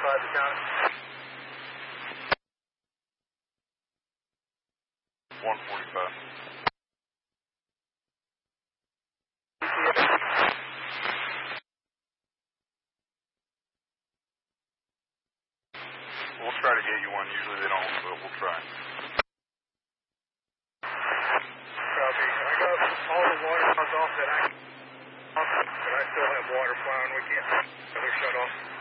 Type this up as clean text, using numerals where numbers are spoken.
the county. 145. We'll try to get you one. Usually they don't, but we'll try. Copy. I got all the water off that I still have water flowing. We can't. They're shut off.